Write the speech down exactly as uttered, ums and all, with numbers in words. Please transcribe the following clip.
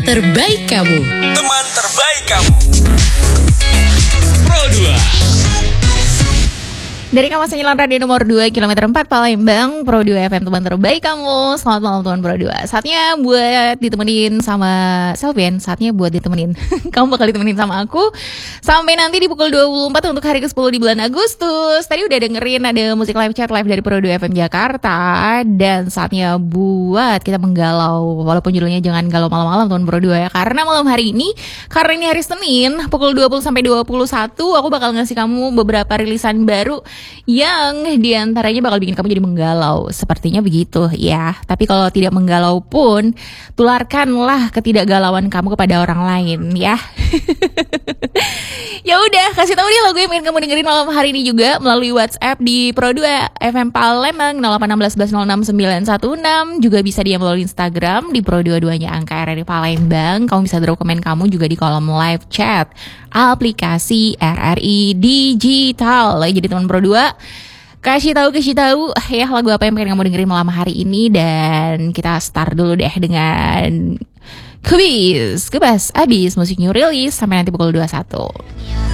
terbaik kamu. Teman terbaik kamu. Pro dua. Dari kawasan Jalan Radio nomor dua, kilometer empat Palembang, Pro dua F M, teman terbaik kamu. Selamat malam teman Pro dua. Saatnya buat ditemenin sama Selvian. Saatnya buat ditemenin. Kamu bakal ditemenin sama aku sampai nanti di pukul dua puluh empat untuk hari kesepuluh di bulan Agustus. Tadi udah dengerin ada musik live chat live dari Pro dua F M Jakarta. Dan saatnya buat kita menggalau. Walaupun judulnya jangan galau malam-malam teman Pro dua ya. Karena malam hari ini, karena ini hari Senin, pukul dua puluh sampai dua puluh satu, aku bakal ngasih kamu beberapa rilisan baru yang diantaranya bakal bikin kamu jadi menggalau. Sepertinya begitu ya. Tapi kalau tidak menggalau pun, tularkanlah ketidakgalauan kamu kepada orang lain ya. Ya udah, kasih tahu dia lagu yang pengen kamu dengerin malam hari ini juga melalui WhatsApp di Pro dua F M Palembang nol delapan satu enam satu nol enam sembilan satu enam. Juga bisa dia melalui Instagram di Pro dua duanya angka R R I Palembang. Kamu bisa drop komen kamu juga di kolom live chat aplikasi R R I Digital. Jadi teman Pro dua, kasih tahu kasih tahu ya lagu apa yang pengen kamu dengerin malam hari ini. Dan kita start dulu deh dengan Kubis, Kubas, abis musik new release sampai nanti pukul dua puluh satu.